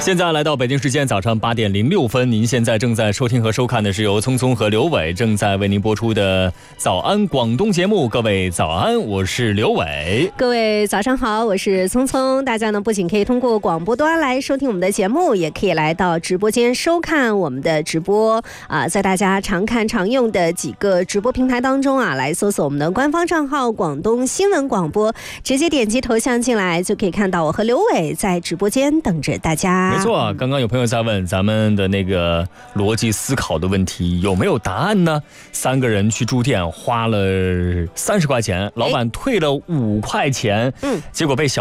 现在来到北京时间早上8点06分，您现在正在收听和收看的是由聪聪和刘伟正在为您播出的早安广东节目。各位早安，我是刘伟。 各位早上好，我是聪聪。大家呢不仅可以通过广播端来收听我们的节目，也可以来到直播间收看我们的直播在大家常看常用的几个直播平台当中来搜索我们的官方账号广东新闻广播，直接点击头像进来就可以看到我和刘伟在直播间等着大家。 没错，刚刚有朋友在问咱们的那个逻辑思考的问题有没有答案呢？3个人去住店花了30块钱，老板退了5块钱，结果被小